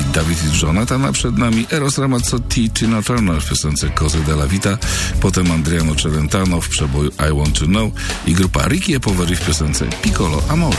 David i Jonathan, a przed nami Eros Ramazzotti, Tina Turner w piosence Cose della Vita, potem Adriano Celentano w przeboju I Want to Know i grupa Ricky e Poveri w piosence Piccolo Amore.